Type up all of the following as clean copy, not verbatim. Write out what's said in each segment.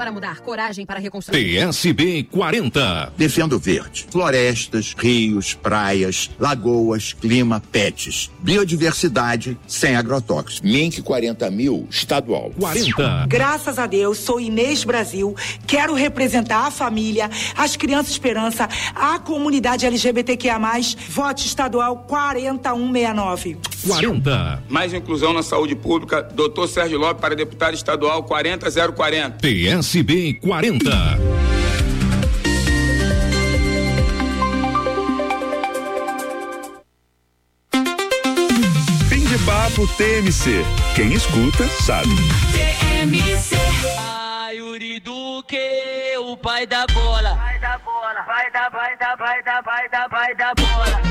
para mudar, coragem para reconstruir. PSB 40. Defendo verde, florestas, rios, praias, lagoas, clima, pets, biodiversidade sem agrotóxicos. Mink 40.000, estadual. 40. Graças a Deus, sou Inês Brasil, quero representar a família, as crianças esperança, a comunidade LGBTQIA+, voto estadual 4169. 40. Mais inclusão na saúde pública, Dr. Sérgio Lopes para deputado estadual 40040. PSB 40. Fim de papo TMC. Quem escuta sabe. TMC. Yuri Duque, o pai da bola. Vai da bola, vai da bola.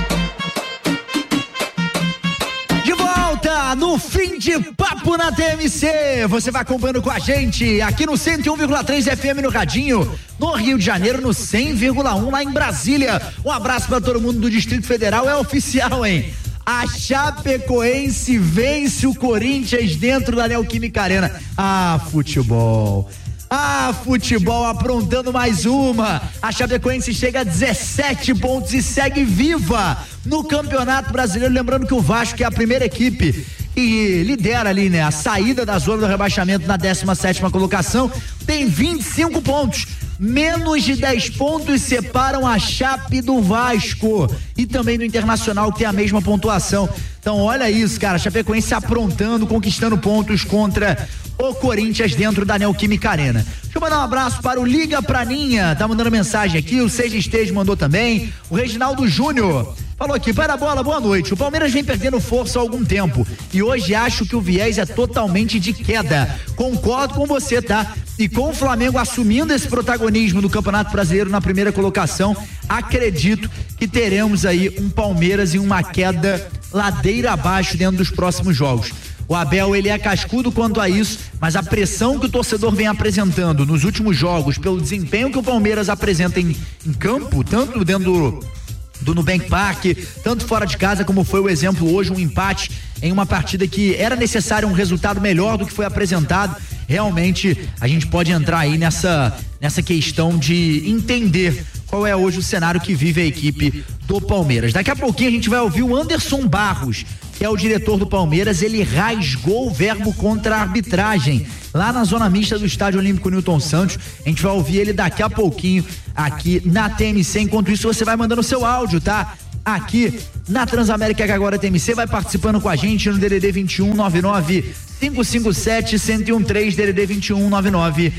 De volta no Fim de Papo na TMC. Você vai acompanhando com a gente aqui no 101,3 FM no Radinho, no Rio de Janeiro, no 100,1 lá em Brasília. Um abraço para todo mundo do Distrito Federal. É oficial, hein? A Chapecoense vence o Corinthians dentro da Neoquímica Arena. Futebol aprontando mais uma. A Chapecoense chega a 17 pontos e segue viva no Campeonato Brasileiro. Lembrando que o Vasco é a primeira equipe e lidera ali, né? A saída da zona do rebaixamento na 17ª colocação. Tem 25 pontos. Menos de 10 pontos separam a Chape do Vasco e também do Internacional, que tem a mesma pontuação. Então olha isso, cara, a Chapecoense aprontando, conquistando pontos contra o Corinthians dentro da Neoquímica Arena. Deixa eu mandar um abraço para o Liga Praninha, tá mandando mensagem aqui, o Seja Esteja mandou também, o Reginaldo Júnior falou aqui: para a bola, boa noite. O Palmeiras vem perdendo força há algum tempo e hoje acho que o viés é totalmente de queda. Concordo com você, tá? E com o Flamengo assumindo esse protagonismo do Campeonato Brasileiro na primeira colocação, acredito que teremos aí um Palmeiras em uma queda ladeira abaixo dentro dos próximos jogos. O Abel, ele é cascudo quanto a isso, mas a pressão que o torcedor vem apresentando nos últimos jogos, pelo desempenho que o Palmeiras apresenta em campo, tanto dentro do Nubank Park, tanto fora de casa, como foi o exemplo hoje, um empate em uma partida que era necessário um resultado melhor do que foi apresentado. Realmente a gente pode entrar aí nessa questão de entender qual é hoje o cenário que vive a equipe do Palmeiras. Daqui a pouquinho a gente vai ouvir o Anderson Barros, que é o diretor do Palmeiras. Ele rasgou o verbo contra a arbitragem lá na zona mista do Estádio Olímpico Newton Santos. A gente vai ouvir ele daqui a pouquinho aqui na TMC. Enquanto isso, você vai mandando seu áudio, tá? Aqui na Transamérica, que agora é TMC, vai participando com a gente no DDD 2199 557 1013, DDD 2199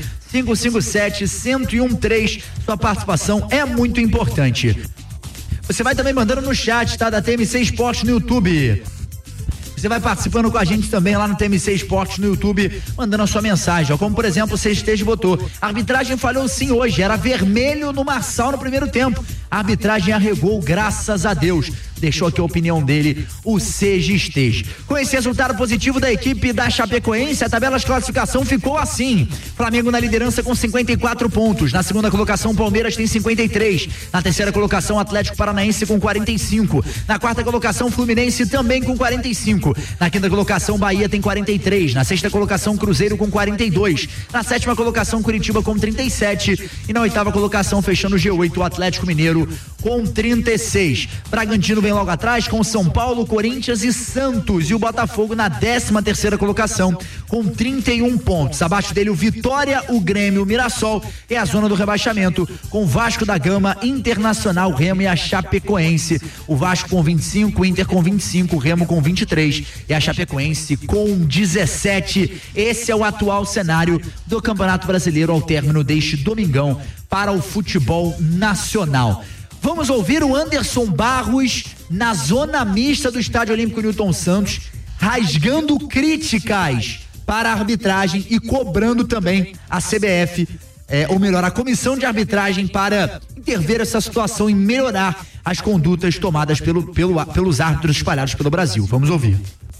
557 1013. Sua participação é muito importante. Você vai também mandando no chat, tá? Da TMC Esporte no YouTube. Você vai participando com a gente também lá no TMC Esportes no YouTube, mandando a sua mensagem, ó, como por exemplo o Sestejo botou: a arbitragem falhou sim hoje, era vermelho no Marçal no primeiro tempo, a arbitragem arregou, graças a Deus. Deixou aqui a opinião dele, o Seja Esteja. Com esse resultado positivo da equipe da Chapecoense, a tabela de classificação ficou assim: Flamengo na liderança com 54 pontos, na segunda colocação Palmeiras tem 53, na terceira colocação Atlético Paranaense com 45, na quarta colocação Fluminense também com 45, na quinta colocação Bahia tem 43, na sexta colocação Cruzeiro com 42, na sétima colocação Curitiba com 37 e na oitava colocação, fechando o G8, o Atlético Mineiro com 36. Bragantino vem logo atrás com São Paulo, Corinthians e Santos, e o Botafogo na 13ª colocação com 31 pontos. Abaixo dele o Vitória, o Grêmio, o Mirassol e a zona do rebaixamento com Vasco da Gama, Internacional, Remo e a Chapecoense. O Vasco com 25, o Inter com 25, o Remo com 23 e a Chapecoense com 17. Esse é o atual cenário do Campeonato Brasileiro ao término deste domingão para o futebol nacional. Vamos ouvir o Anderson Barros na zona mista do Estádio Olímpico Newton Santos, rasgando críticas para a arbitragem e cobrando também a CBF, ou melhor, a comissão de arbitragem, para intervir essa situação e melhorar as condutas tomadas pelos árbitros espalhados pelo Brasil. Vamos ouvir.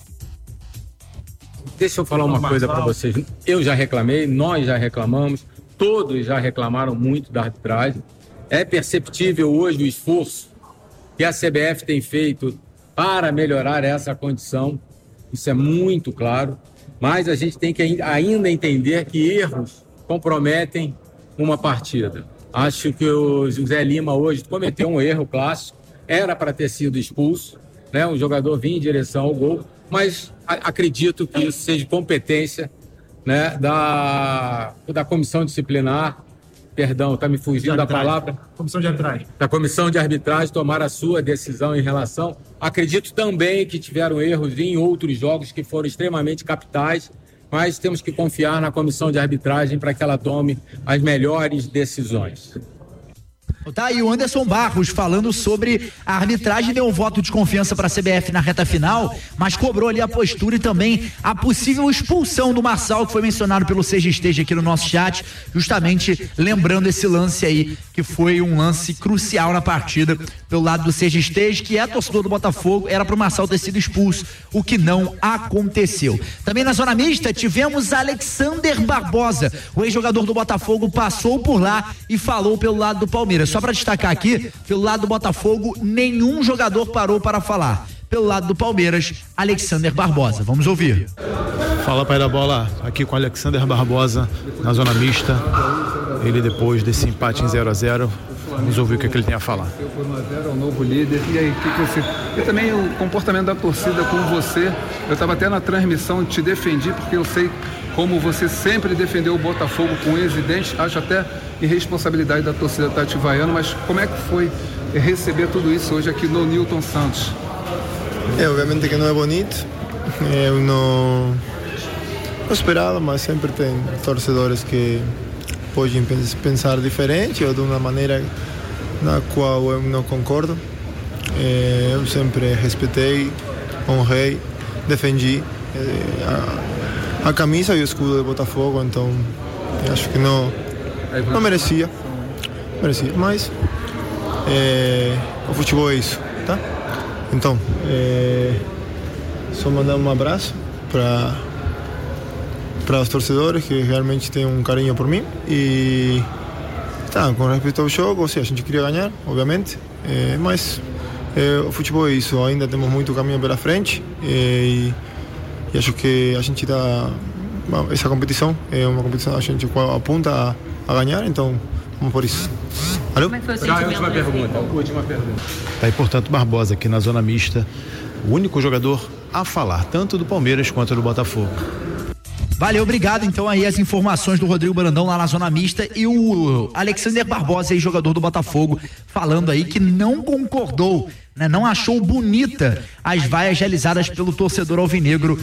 Deixa eu falar uma coisa para vocês. Eu já reclamei, nós já reclamamos, todos já reclamaram muito da arbitragem. É perceptível hoje o esforço que a CBF tem feito para melhorar essa condição. Isso é muito claro. Mas a gente tem que ainda entender que erros comprometem uma partida. Acho que o José Lima hoje cometeu um erro clássico, era para ter sido expulso, né? Um jogador vinha em direção ao gol, mas acredito que isso seja competência, né, da comissão disciplinar, perdão, está me fugindo da palavra. Comissão de arbitragem. Da comissão de arbitragem tomar a sua decisão em relação. Acredito também que tiveram erros em outros jogos que foram extremamente capitais, mas temos que confiar na comissão de arbitragem para que ela tome as melhores decisões. Tá aí o Anderson Barros falando sobre a arbitragem, deu um voto de confiança para a CBF na reta final, mas cobrou ali a postura e também a possível expulsão do Marçal, que foi mencionado pelo Seja Esteja aqui no nosso chat, justamente lembrando esse lance aí, que foi um lance crucial na partida pelo lado do Seja Esteja, que é torcedor do Botafogo, era pro Marçal ter sido expulso, o que não aconteceu. Também na zona mista tivemos Alexander Barbosa, o ex-jogador do Botafogo passou por lá e falou pelo lado do Palmeiras. Só para destacar aqui, pelo lado do Botafogo, nenhum jogador parou para falar. Pelo lado do Palmeiras, Alexander Barbosa. Vamos ouvir. Fala, pai da bola, aqui com Alexander Barbosa, na zona mista. Ele, depois desse empate em 0-0, vamos ouvir o que ele tem a falar. Foi 1-0, é o novo líder. E aí, o que você... E também o comportamento da torcida com você. Eu estava até na transmissão, te defendi, porque eu sei como você sempre defendeu o Botafogo com unhas e dentes. Acho até irresponsabilidade da torcida estar te vaiando, mas como é que foi receber tudo isso hoje aqui no Newton Santos? Obviamente que não é bonito, eu não esperava, mas sempre tem torcedores que podem pensar diferente ou de uma maneira na qual eu não concordo. Eu sempre respeitei, honrei, defendi a camisa e o escudo do Botafogo, então acho que não merecia, mas o futebol é isso, tá? Então, só mandar um abraço para os torcedores que realmente têm um carinho por mim e tá, com respeito ao jogo, a gente queria ganhar, obviamente, mas o futebol é isso, ainda temos muito caminho pela frente e acho que a gente essa competição é uma competição que a gente apunta a ganhar, então vamos por isso. Alô? Última pergunta. Tá aí, portanto, Barbosa aqui na zona mista, o único jogador a falar, tanto do Palmeiras quanto do Botafogo. Valeu, obrigado. Então aí as informações do Rodrigo Brandão lá na zona mista e o Alexander Barbosa, aí, jogador do Botafogo, falando aí que não concordou, né, não achou bonita as vaias realizadas pelo torcedor alvinegro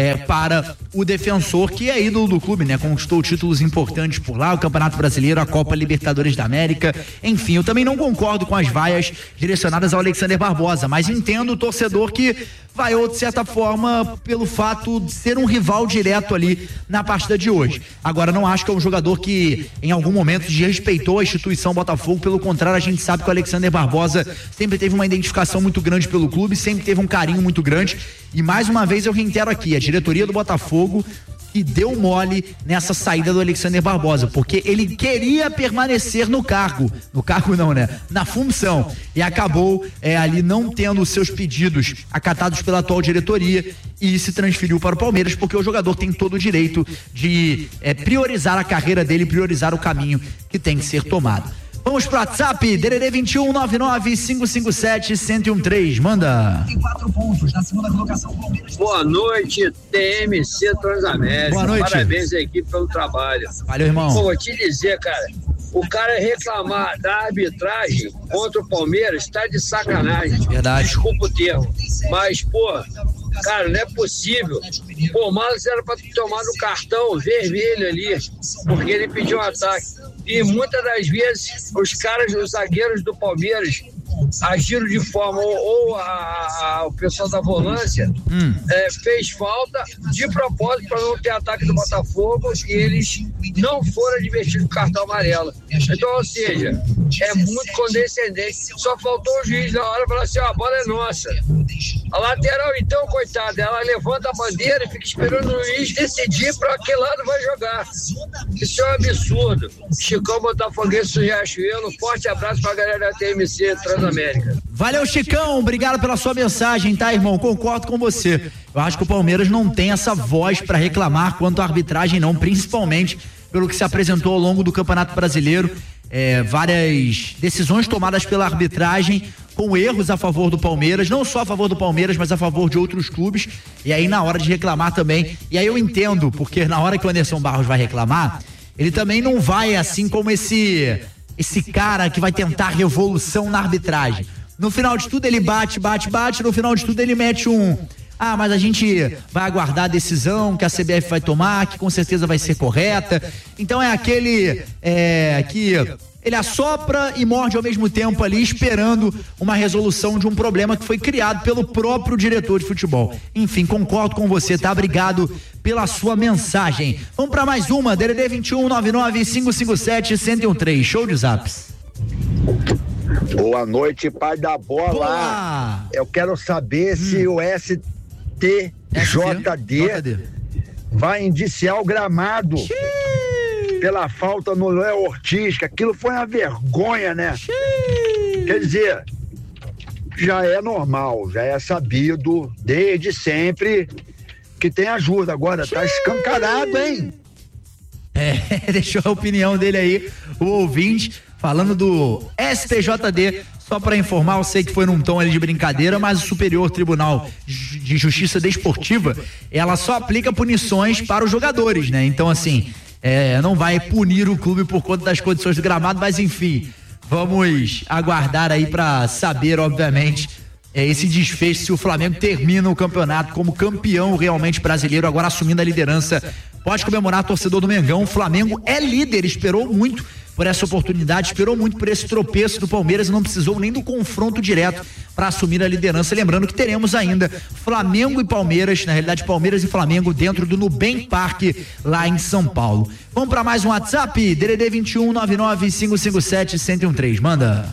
para o defensor, que é ídolo do clube, né? Conquistou títulos importantes por lá, o Campeonato Brasileiro, a Copa Libertadores da América, enfim, eu também não concordo com as vaias direcionadas ao Alexander Barbosa, mas entendo o torcedor que vaiou de certa forma pelo fato de ser um rival direto ali na partida de hoje. Agora, não acho que é um jogador que em algum momento desrespeitou a instituição Botafogo, pelo contrário, a gente sabe que o Alexander Barbosa sempre teve uma identificação muito grande pelo clube, sempre teve um carinho muito grande e mais uma vez eu reitero aqui, a diretoria do Botafogo que deu mole nessa saída do Alexander Barbosa, porque ele queria permanecer no cargo não, né? Na função, e acabou ali não tendo os seus pedidos acatados pela atual diretoria e se transferiu para o Palmeiras, porque o jogador tem todo o direito de priorizar a carreira dele, priorizar o caminho que tem que ser tomado. Vamos pro WhatsApp, DDD 21 99 557 1013, manda. Tem 4 pontos na segunda colocação. Boa noite, TMC Transamérica. Boa noite. Parabéns à equipe pelo trabalho. Valeu, irmão. Pô, vou te dizer, cara, o cara reclamar da arbitragem contra o Palmeiras tá de sacanagem. Verdade. Desculpa o termo, mas, pô, cara, não é possível. Pô, o Malas era pra tomar no cartão vermelho ali, porque ele pediu um ataque. E muitas das vezes os zagueiros do Palmeiras agiram de forma ou o pessoal da volância fez falta de propósito para não ter ataque do Botafogo e eles não foram advertidos com cartão amarelo. Então, ou seja, é muito condescendente. Só faltou o juiz na hora falar assim, a bola é nossa. A lateral, então, coitada, ela levanta a bandeira e fica esperando o juiz decidir para que lado vai jogar. Isso é um absurdo. Chicão Botafoguense do Riachuelo, forte abraço pra galera da TMC Transamérica. Valeu, Chicão, obrigado pela sua mensagem, tá, irmão? Concordo com você. Eu acho que o Palmeiras não tem essa voz para reclamar quanto à arbitragem, não, principalmente pelo que se apresentou ao longo do Campeonato Brasileiro. Várias decisões tomadas pela arbitragem com erros a favor do Palmeiras, não só a favor do Palmeiras, mas a favor de outros clubes, e aí na hora de reclamar também, e aí eu entendo, porque na hora que o Anderson Barros vai reclamar, ele também não vai assim como esse cara que vai tentar revolução na arbitragem. No final de tudo ele bate, no final de tudo ele mete mas a gente vai aguardar a decisão que a CBF vai tomar, que com certeza vai ser correta. Então é aquele que ele assopra e morde ao mesmo tempo ali, esperando uma resolução de um problema que foi criado pelo próprio diretor de futebol. Enfim, concordo com você, tá? Obrigado pela sua mensagem. Vamos para mais uma, DDD 21 99 557 1013, show de zaps. Boa noite, pai da bola. Boa. Eu quero saber se o STJD vai indiciar o Gramado pela falta no Léo Ortiz, que aquilo foi uma vergonha, né? Quer dizer, já é normal, já é sabido desde sempre que tem ajuda. Agora tá escancarado, hein? Deixou a opinião dele aí, o ouvinte, falando do STJD. Só para informar, eu sei que foi num tom ali de brincadeira, mas o Superior Tribunal de Justiça Desportiva, ela só aplica punições para os jogadores, né? Então, assim, não vai punir o clube por conta das condições do gramado, mas enfim, vamos aguardar aí para saber, obviamente, esse desfecho, se o Flamengo termina o campeonato como campeão realmente brasileiro, agora assumindo a liderança. Pode comemorar, torcedor do Mengão. O Flamengo é líder, esperou muito por essa oportunidade, esperou muito por esse tropeço do Palmeiras e não precisou nem do confronto direto para assumir a liderança. Lembrando que teremos ainda Flamengo e Palmeiras, na realidade Palmeiras e Flamengo dentro do Nubank Parque lá em São Paulo. Vamos para mais um WhatsApp, DDD 21 99 557 1013, manda.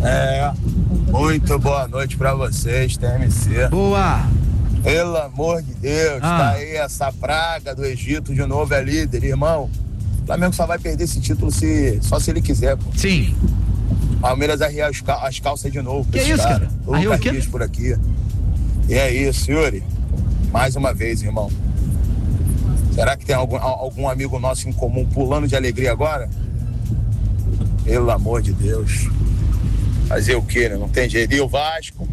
Muito boa noite para vocês, TMC. Boa. Pelo amor de Deus, tá aí essa praga do Egito de novo, é líder, irmão. O Flamengo só vai perder esse título só se ele quiser, pô. Sim. Palmeiras arriar as calças de novo. Que isso, cara? Arriou o quê? Por aqui. E é isso, Yuri. Mais uma vez, irmão. Será que tem algum amigo nosso em comum pulando de alegria agora? Pelo amor de Deus. Fazer o quê, né? Não tem jeito. E o Vasco?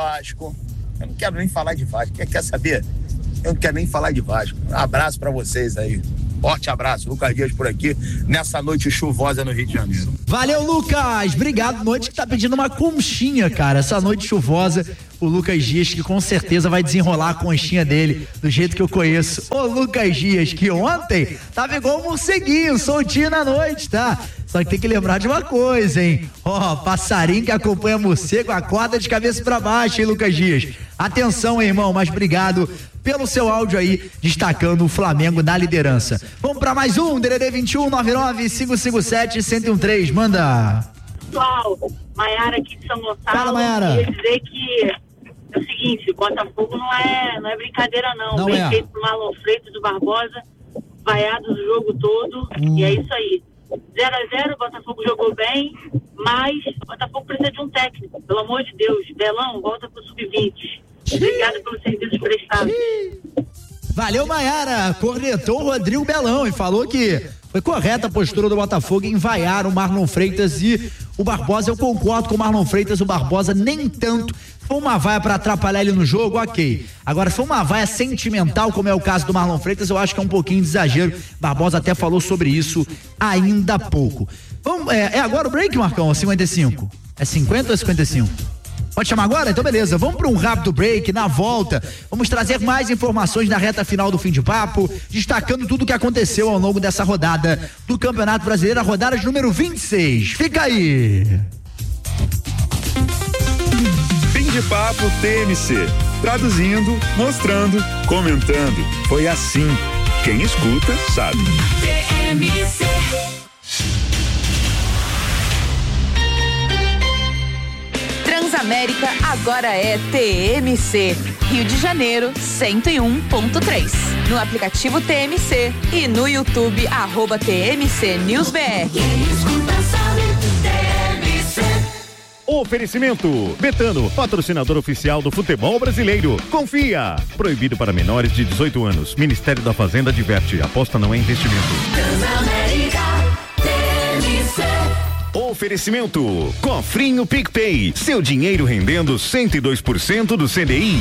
Eu não quero nem falar de Vasco. Quer saber? Eu não quero nem falar de Vasco. Um abraço pra vocês aí. Forte abraço, Lucas Dias por aqui, nessa noite chuvosa no Rio de Janeiro. Valeu, Lucas, obrigado. Noite que tá pedindo uma conchinha, cara, essa noite chuvosa. O Lucas Dias, que com certeza vai desenrolar a conchinha dele do jeito que eu conheço. Ô Lucas Dias, que ontem tava igual um morceguinho, soltinho na noite, tá? Só que tem que lembrar de uma coisa, hein? Passarinho que acompanha morcego acorda de cabeça pra baixo, hein, Lucas Dias? Atenção, hein, irmão, mas obrigado pelo seu áudio aí, destacando o Flamengo na liderança. Vamos pra mais um, DDD 21 99 557 1013, manda. Pessoal, Maiara aqui de São Gonçalo. Fala, Maiara. Queria dizer que é o seguinte, Botafogo não é brincadeira não. Não Bem é. feito pro Marlon Freitas do Barbosa, vaiados o jogo todo, e é isso aí. 0-0, o Botafogo jogou bem, mas o Botafogo precisa de um técnico, pelo amor de Deus. Belão, volta pro sub-20. Obrigado pelos serviços prestados. Valeu, Maiara. Cornetou o Rodrigo Belão e falou que foi correta a postura do Botafogo em vaiar o Marlon Freitas e o Barbosa. Eu concordo com o Marlon Freitas, o Barbosa nem tanto. Foi uma vaia pra atrapalhar ele no jogo, ok. Agora, se for uma vaia sentimental, como é o caso do Marlon Freitas, eu acho que é um pouquinho de exagero. Barbosa até falou sobre isso ainda há pouco. Vamos, agora o break, Marcão, 55? É 50 ou 55? Pode chamar agora? Então beleza, vamos para um rápido break. Na volta, vamos trazer mais informações da reta final do Fim de Papo, destacando tudo o que aconteceu ao longo dessa rodada do Campeonato Brasileiro, a rodada de número 26. Fica aí! Fim de Papo TMC. Traduzindo, mostrando, comentando. Foi assim. Quem escuta, sabe. TMC. Transamérica agora é TMC. Rio de Janeiro, 101.3. No aplicativo TMC e no YouTube, @TMC News BR. Oferecimento Betano, patrocinador oficial do futebol brasileiro. Confia. Proibido para menores de 18 anos. Ministério da Fazenda adverte. Aposta não é investimento. Oferecimento Cofrinho PicPay, seu dinheiro rendendo 102% do CDI.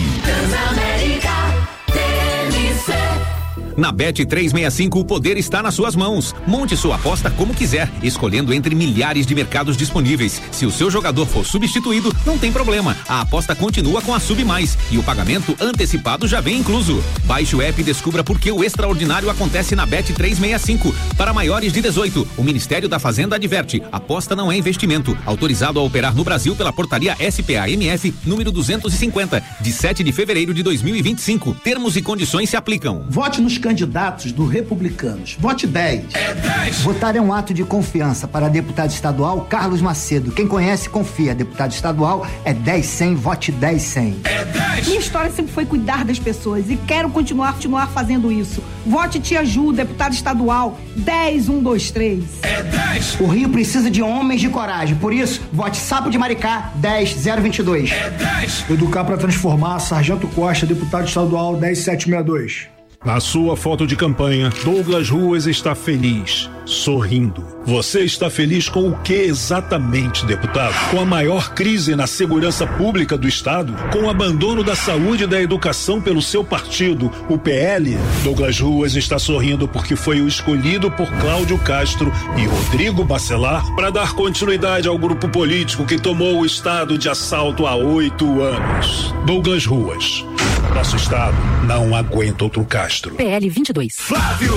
Na Bet365 o poder está nas suas mãos. Monte sua aposta como quiser, escolhendo entre milhares de mercados disponíveis. Se o seu jogador for substituído, não tem problema. A aposta continua com a Sub Mais e o pagamento antecipado já vem incluso. Baixe o app e descubra por que o extraordinário acontece na Bet365. Para maiores de 18, o Ministério da Fazenda adverte: aposta não é investimento. Autorizado a operar no Brasil pela portaria SPA-MF número 250, de 7 de fevereiro de 2025. Termos e condições se aplicam. Vote nos candidatos do Republicanos. Vote 10. É 10. Votar é um ato de confiança. Para deputado estadual, Carlos Macedo. Quem conhece, confia. Deputado estadual é 10-100. Vote 10-100. É 10. Minha história sempre foi cuidar das pessoas e quero continuar fazendo isso. Vote Tia Ju, deputado estadual 10-123. É 10. O Rio precisa de homens de coragem. Por isso, vote Sapo de Maricá 10-022. É 10. Educar para transformar, Sargento Costa, deputado estadual 10762. Na sua foto de campanha, Douglas Ruas está feliz, sorrindo. Você está feliz com o que exatamente, deputado? Com a maior crise na segurança pública do Estado? Com o abandono da saúde e da educação pelo seu partido, o PL? Douglas Ruas está sorrindo porque foi o escolhido por Cláudio Castro e Rodrigo Bacelar para dar continuidade ao grupo político que tomou o Estado de assalto há 8 anos. Douglas Ruas. Nosso Estado não aguenta outro Castro. PL 22. Flávio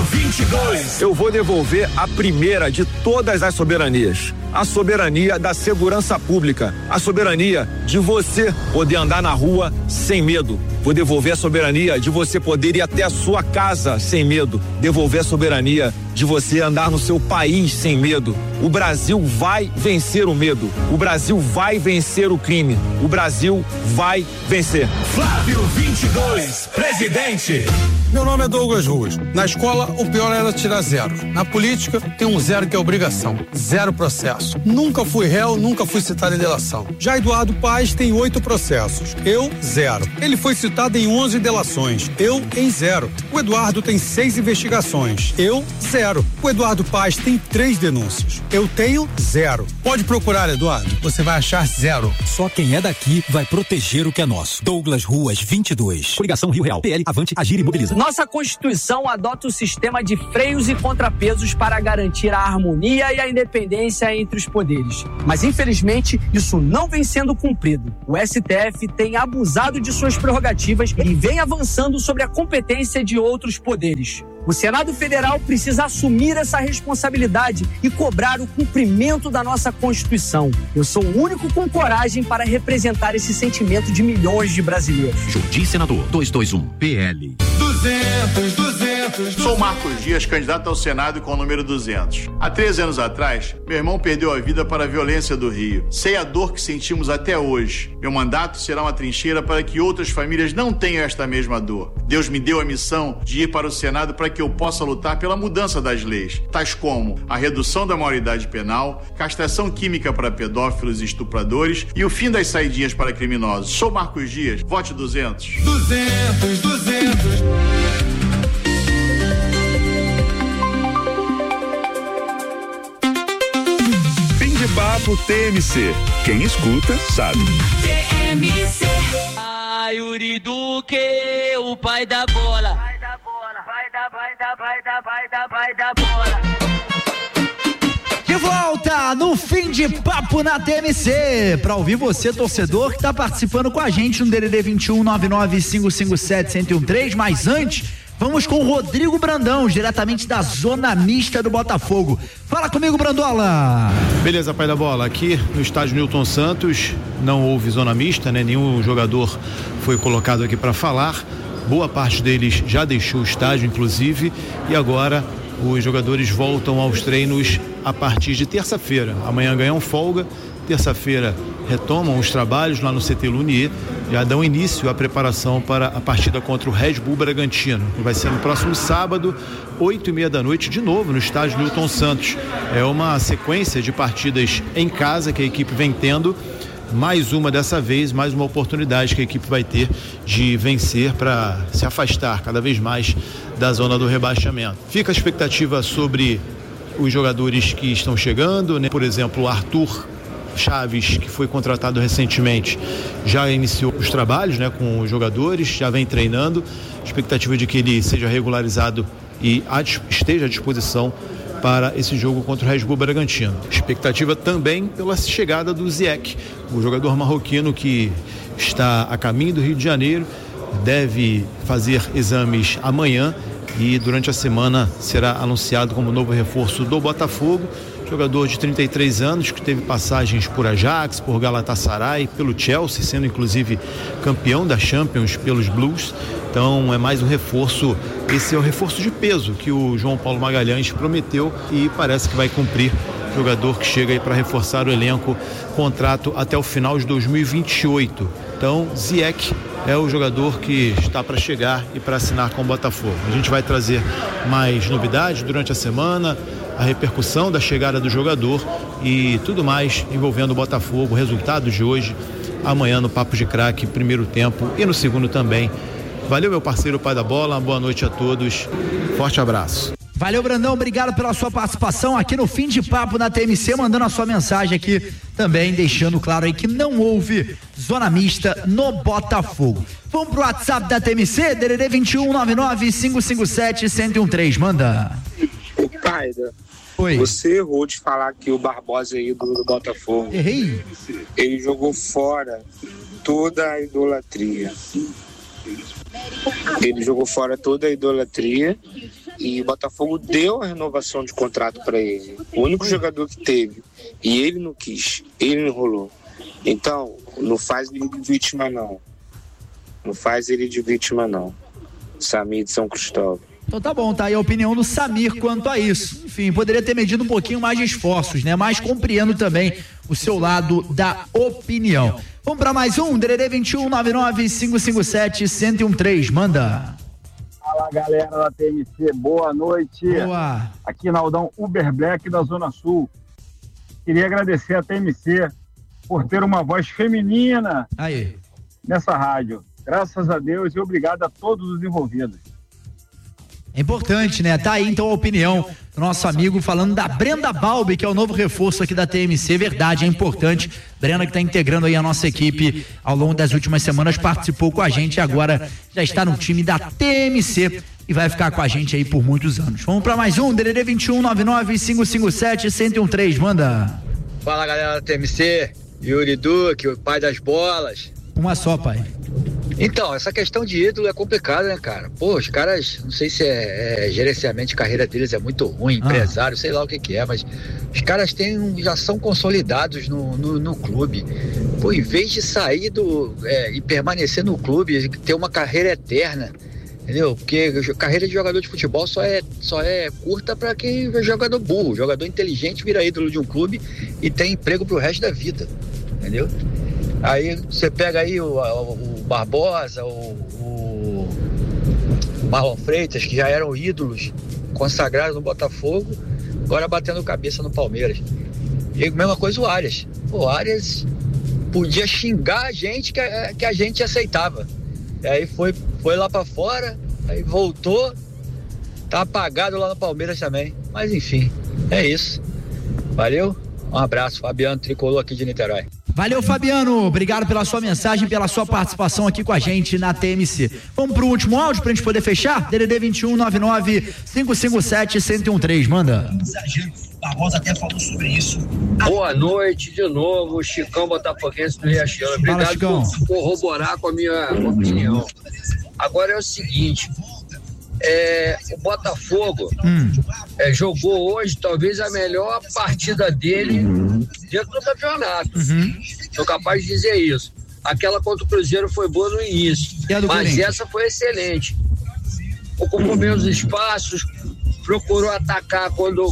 22. Eu vou devolver a primeira de todas as soberanias. A soberania da segurança pública. A soberania de você poder andar na rua sem medo. Vou devolver a soberania de você poder ir até a sua casa sem medo. Devolver a soberania de você andar no seu país sem medo. O Brasil vai vencer o medo. O Brasil vai vencer o crime. O Brasil vai vencer. Flávio 22, presidente. Meu nome é Douglas Ruas. Na escola, o pior era tirar 0. Na política, tem um 0 que é obrigação. 0 processo. Nunca fui réu, nunca fui citado em delação. Já Eduardo Paes tem 8 processos. Eu, 0. Ele foi citado em 11 delações. Eu, em 0. O Eduardo tem 6 investigações. Eu, 0. O Eduardo Paes tem 3 denúncias. Eu tenho 0. Pode procurar, Eduardo. Você vai achar 0. Só quem é daqui vai proteger o que é nosso. Douglas Ruas 22. Coligação Rio Real. PL, Avante, Agir e Mobiliza. Nossa Constituição adota o sistema de freios e contrapesos para garantir a harmonia e a independência entre os poderes. Mas, infelizmente, isso não vem sendo cumprido. O STF tem abusado de suas prerrogativas e vem avançando sobre a competência de outros poderes. O Senado Federal precisa assumir essa responsabilidade e cobrar o cumprimento da nossa Constituição. Eu sou o único com coragem para representar esse sentimento de milhões de brasileiros. Jordi Senador 221 PL 200. Sou Marcos Dias, candidato ao Senado com o número 200. Há 13 anos atrás, meu irmão perdeu a vida para a violência do Rio. Sei a dor que sentimos até hoje. Meu mandato será uma trincheira para que outras famílias não tenham esta mesma dor. Deus me deu a missão de ir para o Senado para que eu possa lutar pela mudança das leis, tais como a redução da maioridade penal, castração química para pedófilos e estupradores e o fim das saidinhas para criminosos. Sou Marcos Dias, vote 200. 200. Papo TMC. Quem escuta, sabe. TMC. Ai, Yuri Duque, o pai da bola. Vai da bola. De volta no Fim de Papo na TMC. Pra ouvir você, torcedor, que tá participando com a gente no DDD 21 99557-1013. Mas antes, vamos com o Rodrigo Brandão, diretamente da Zona Mista do Botafogo. Fala comigo, Brandola. Beleza, pai da bola. Aqui no estádio Newton Santos não houve zona mista, né? Nenhum jogador foi colocado aqui para falar. Boa parte deles já deixou o estádio, inclusive, e agora os jogadores voltam aos treinos a partir de terça-feira. Amanhã ganham folga, terça-feira retomam os trabalhos lá no CT Lunier, já dão início à preparação para a partida contra o Red Bull Bragantino, que vai ser no próximo sábado, 8h30 da noite, de novo no estádio Newton Santos. É uma sequência de partidas em casa que a equipe vem tendo, mais uma dessa vez, mais uma oportunidade que a equipe vai ter de vencer para se afastar cada vez mais da zona do rebaixamento. Fica a expectativa sobre os jogadores que estão chegando, né? Por exemplo, o Arthur Chaves, que foi contratado recentemente, já iniciou os trabalhos, né, com os jogadores, já vem treinando. Expectativa de que ele seja regularizado e esteja à disposição para esse jogo contra o Red Bull Bragantino. Expectativa também pela chegada do Ziyech, o jogador marroquino que está a caminho do Rio de Janeiro, deve fazer exames amanhã e durante a semana será anunciado como novo reforço do Botafogo. Jogador de 33 anos que teve passagens por Ajax, por Galatasaray, pelo Chelsea, sendo inclusive campeão da Champions pelos Blues. Então é mais um reforço, esse é o reforço de peso que o João Paulo Magalhães prometeu e parece que vai cumprir. Jogador que chega aí para reforçar o elenco, contrato até o final de 2028. Então Ziyech é o jogador que está para chegar e para assinar com o Botafogo. A gente vai trazer mais novidades durante a semana, a repercussão da chegada do jogador e tudo mais envolvendo o Botafogo, resultados de hoje, amanhã no Papo de Craque, primeiro tempo e no segundo também. Valeu, meu parceiro Pai da Bola, boa noite a todos, forte abraço. Valeu, Brandão, obrigado pela sua participação aqui no Fim de Papo na TMC, mandando a sua mensagem aqui também, deixando claro aí que não houve zona mista no Botafogo. Vamos pro WhatsApp da TMC, DDD 2199-557-1013, manda. Caida, oi. Você errou de falar que o Barbosa é ídolo do Botafogo. Errei. Ele jogou fora toda a idolatria. E o Botafogo deu a renovação de contrato para ele. O único jogador que teve. E ele não quis. Ele enrolou. Então, não faz ele de vítima, não. Samir de São Cristóvão. Então tá bom, tá aí a opinião do Samir quanto a isso. Enfim, poderia ter medido um pouquinho mais de esforços, né? Mas compreendo também o seu lado da opinião. Vamos para mais um, DDD 2199-557-1013, manda. Fala, galera da TMC, boa noite. Boa. Aqui na Aldão Uber Black da Zona Sul. Queria agradecer a TMC por ter uma voz feminina aí nessa rádio. Graças a Deus e obrigado a todos os envolvidos. É importante, né? Tá aí então a opinião do nosso amigo falando da Brenda Balbi, que é o novo reforço aqui da TMC. Verdade, é importante. Brenda que tá integrando aí a nossa equipe ao longo das últimas semanas, participou com a gente e agora já está no time da TMC e vai ficar com a gente aí por muitos anos. Vamos para mais um, DDD 2199-557-1013, manda. Fala, galera da TMC, Yuri Duque, o pai das bolas. Uma só, pai. Então, essa questão de ídolo é complicada, né, cara? Pô, os caras, não sei se gerenciamento de carreira deles é muito ruim, empresário, sei lá o que é, mas os caras já são consolidados no clube. Pô, em vez de sair e permanecer no clube, ter uma carreira eterna, entendeu? Porque a carreira de jogador de futebol só é curta para quem é jogador burro. Jogador inteligente vira ídolo de um clube e tem emprego pro resto da vida, entendeu? Aí você pega aí o Barbosa, o Marlon Freitas, que já eram ídolos consagrados no Botafogo, agora batendo cabeça no Palmeiras. E a mesma coisa o Arias. O Arias podia xingar a gente que a gente aceitava. E aí foi lá pra fora, aí voltou, tá apagado lá no Palmeiras também. Mas enfim, é isso. Valeu, um abraço, Fabiano Tricolor aqui de Niterói. Valeu, Fabiano, obrigado pela sua mensagem, pela sua participação aqui com a gente na TMC. Vamos pro último áudio pra gente poder fechar? DDD 2199-557-1013, manda. Barbosa até falou sobre isso. Boa noite de novo, Chicão Botafoguense do Riachão. Obrigado por corroborar com a minha opinião. Agora é o seguinte, o Botafogo jogou hoje talvez a melhor partida dele dentro do campeonato. Sou capaz de dizer isso. Aquela contra o Cruzeiro foi boa no início, mas essa foi excelente. Ocupou menos espaços, procurou atacar quando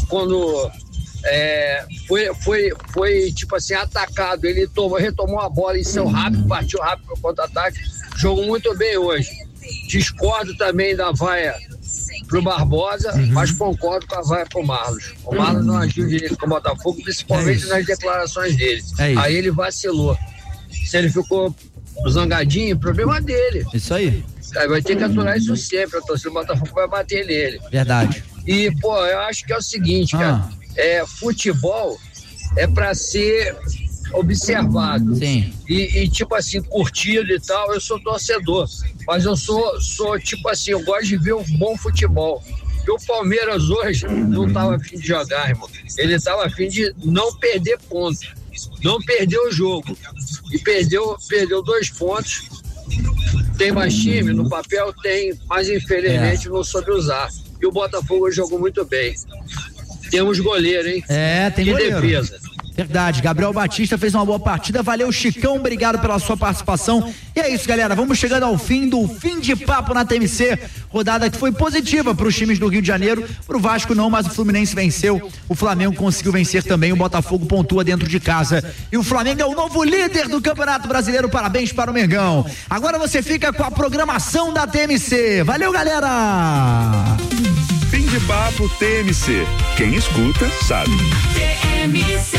foi tipo assim, atacado. Ele retomou a bola em seu rápido, partiu rápido para o contra-ataque. Jogou muito bem hoje. Discordo também da vaia pro Barbosa, mas concordo com a vaia pro Marlos. O Marlos não agiu direito com o Botafogo, principalmente nas declarações dele. Aí ele vacilou. Se ele ficou zangadinho, problema dele. Isso aí. Aí vai ter que aturar isso sempre. A torcida do Botafogo vai bater nele. Verdade. E, pô, eu acho que é o seguinte, cara, futebol é pra ser observado. Sim. E tipo assim, curtido e tal, eu sou torcedor, mas eu sou tipo assim, eu gosto de ver um bom futebol. E o Palmeiras hoje não tava a fim de jogar, irmão. Ele tava a fim de não perder ponto, não perder o jogo. E perdeu 2 pontos. Tem mais time, no papel tem, mas infelizmente não soube usar. E o Botafogo jogou muito bem. Temos goleiro, hein? Tem que goleiro. defesa. Verdade, Gabriel Batista fez uma boa partida, valeu Chicão, obrigado pela sua participação. E é isso, galera, vamos chegando ao fim do Fim de Papo na TMC, rodada que foi positiva para os times do Rio de Janeiro, pro Vasco não, mas o Fluminense venceu, o Flamengo conseguiu vencer também, o Botafogo pontua dentro de casa e o Flamengo é o novo líder do Campeonato Brasileiro, parabéns para o Mengão. Agora você fica com a programação da TMC, valeu, galera! Fim de Papo TMC. Quem escuta, sabe. TMC.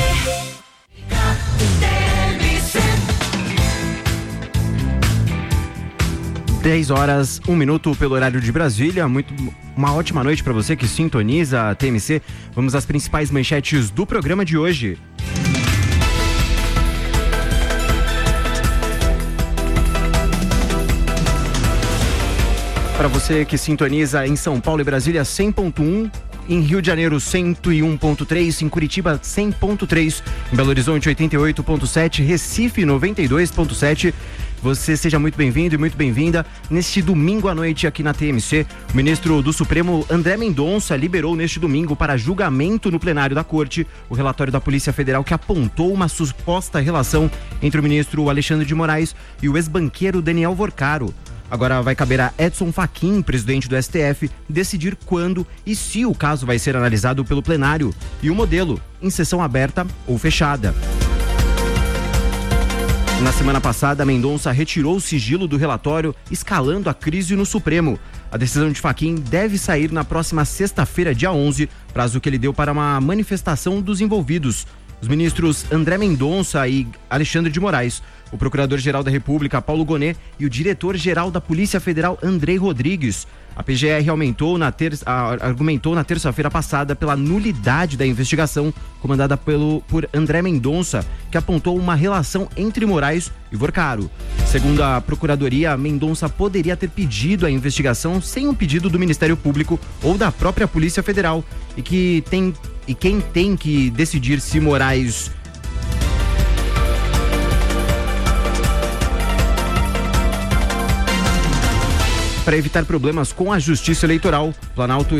10h01 pelo horário de Brasília. Uma ótima noite para você que sintoniza a TMC. Vamos às principais manchetes do programa de hoje. Para você que sintoniza em São Paulo e Brasília 100.1, em Rio de Janeiro 101.3, em Curitiba 100.3, em Belo Horizonte 88.7, Recife 92.7. Você seja muito bem-vindo e muito bem-vinda. Neste domingo à noite aqui na TMC, o ministro do Supremo, André Mendonça, liberou neste domingo para julgamento no plenário da Corte o relatório da Polícia Federal que apontou uma suposta relação entre o ministro Alexandre de Moraes e o ex-banqueiro Daniel Vorcaro. Agora vai caber a Edson Fachin, presidente do STF, decidir quando e se o caso vai ser analisado pelo plenário e o modelo, em sessão aberta ou fechada. Na semana passada, Mendonça retirou o sigilo do relatório, escalando a crise no Supremo. A decisão de Fachin deve sair na próxima sexta-feira, dia 11, prazo que ele deu para uma manifestação dos envolvidos. Os ministros André Mendonça e Alexandre de Moraes, o procurador-geral da República, Paulo Gonet, e o diretor-geral da Polícia Federal, Andrei Rodrigues. A PGR argumentou na terça-feira passada pela nulidade da investigação comandada por André Mendonça, que apontou uma relação entre Moraes e Vorcaro. Segundo a Procuradoria, Mendonça poderia ter pedido a investigação sem um pedido do Ministério Público ou da própria Polícia Federal e quem tem que decidir se Moraes... Para evitar problemas com a Justiça Eleitoral, Planalto